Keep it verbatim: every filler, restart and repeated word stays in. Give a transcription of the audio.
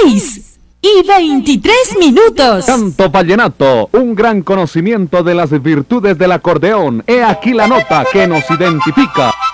seis y veintitrés minutos. Canto vallenato, un gran conocimiento de las virtudes del acordeón. He aquí la nota que nos identifica.